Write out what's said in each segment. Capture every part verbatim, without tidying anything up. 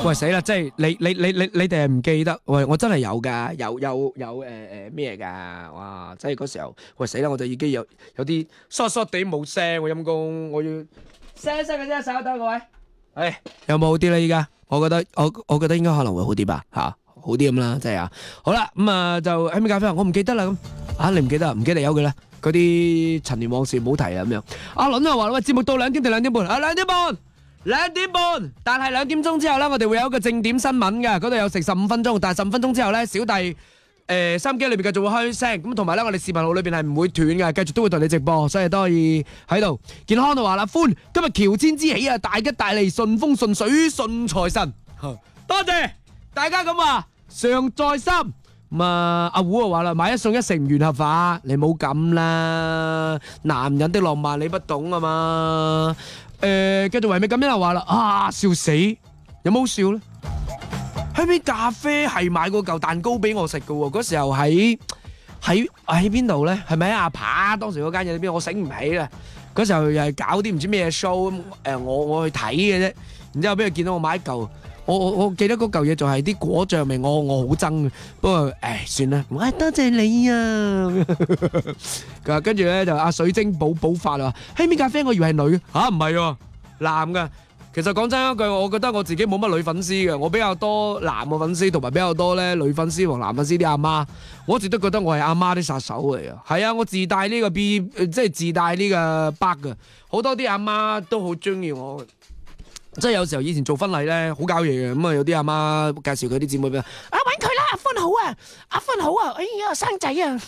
喂死啦！即係你你你你你哋係唔記得？喂，我真係有㗎，有有有誒誒咩㗎？哇！即係嗰時候，喂死啦！我就已經有有啲疏疏地冇聲喎，陰公，我要聲一聲嘅啫，稍等各位。誒，有冇好啲咧？依家我覺得我我覺得應該可能會好啲吧，嚇好啲咁啦，即係啊。好啦，咁啊就喺咩咖啡啊？我唔記得啦咁。啊，你唔記得？唔記得有佢啦。嗰啲陳年往事唔好提啊咁樣。阿倫又話啦，喂，節目到兩點定兩點半？啊，兩點半。兩點半，但係兩點鐘之後呢，我哋會有一個正點新聞嘅，嗰度有成十五分鐘，但係十五分鐘之後呢，小弟誒收音機裏邊繼續會開聲，咁同埋呢，我哋視頻號裏邊係唔會斷嘅，繼續都會同你直播，所以都可以喺度。健康就話啦，歡今日喬遷之喜啊，大吉大利，順風順水，順財神，多謝大家咁話，常在心。咁啊，阿胡就話啦，買一送一成唔緣合法，你冇咁啦，男人的浪漫你不懂啊嘛。誒，繼續維美咁樣又話啦，啊笑死，有冇好笑咧？喺邊咖啡係買過嚿蛋糕俾我食嘅喎，嗰時候喺喺喺邊度咧？係咪喺阿扒當時嗰間嘢邊？我醒唔起啦。嗰時候又係搞啲唔知咩 show，誒我我去睇嘅啫，然之後俾佢見到我買一嚿。我我我記得嗰嚿嘢就係啲果醬味，我我好憎嘅。不過誒算啦，我多謝你啊！佢跟住咧就阿水晶寶寶發啦，黑面咖啡我以為係女嚇，唔係喎，男嘅。其實講真一句，我覺得我自己冇乜女粉絲嘅，我比較多男嘅粉絲，同埋比較多咧女粉絲同男粉絲啲阿媽。我一直都覺得我係阿媽啲殺手嚟啊！係啊，我自帶呢個 B， 即係自帶呢個 bug 嘅，好多啲阿媽都好中意我。即係有時候以前做婚禮咧，好搞嘢嘅，咁啊有啲阿媽介紹佢啲姊妹俾我，啊揾佢啦，阿芬好啊，阿芬好啊，哎呀生仔啊，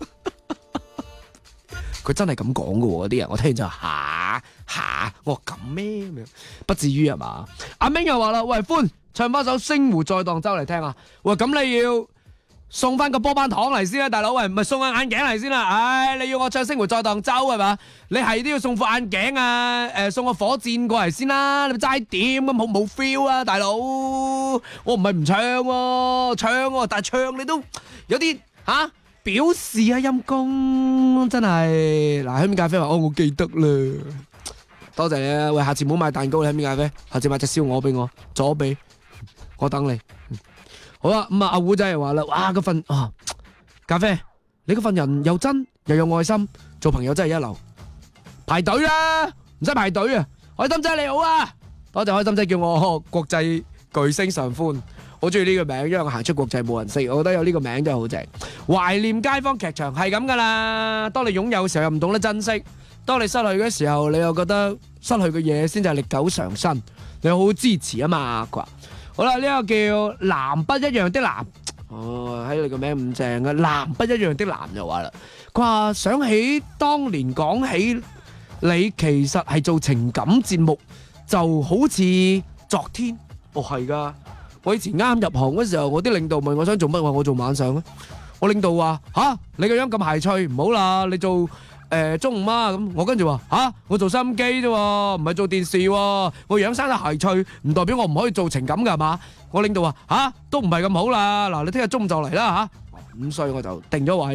佢真係咁講嘅喎，啲人我聽就吓吓，我話咁咩咁樣，不至於係嘛？阿明又話啦，喂歡唱翻首《星湖再蕩舟》嚟聽啊，喂咁你要送翻個波板糖嚟先啦，大佬，喂唔係送個眼鏡嚟先啦，唉你要我唱《星湖再蕩舟》係嘛？你係都要送副眼鏡啊，誒送個火箭過嚟先啦，你齋點咁好冇 feel 啊，大佬，我唔係唔唱喎，唱喎，但係唱你都有啲吓表示啊，陰公真係。嗱，香邊咖啡話哦，我記得啦，多謝你啊，喂下次唔好買蛋糕啦，香邊咖啡，下次買隻燒鵝俾我，左臂，我等你。好啦，咁啊阿胡仔又話啦，哇嗰份啊咖啡，你嗰份人又真又有愛心，做朋友真係一流。排隊啦，唔使排隊啊！開心仔你好啊，多謝開心仔叫我國際巨星上歡，好中意呢個名，因為我行出國際冇人識，我覺得有呢個名真係好正。懷念街坊劇場係咁噶啦，當你擁有嘅時候又唔懂得珍惜，當你失去嘅時候你又覺得失去嘅嘢先至係歷久常新，你好好支持啊嘛啩。好啦，呢個叫男不一樣的男，哦，喺你個名咁正啊！男不一樣的男就話啦，佢話想起當年講起你其實係做情感節目，就好似昨天，哦係噶，我以前啱入行嗰時候，我啲領導問我想做乜，話我做晚上啊，我領導話吓你個樣咁諧趣，唔好啦，你做。誒中午啊咁，我跟住話吓，我做收音機啫喎，唔係做電視喎，我樣生得諧趣，唔代表我唔可以做情感㗎係嘛？我領導話吓，都唔係咁好啦，嗱你聽日中午就嚟啦吓，咁所以我就定咗位。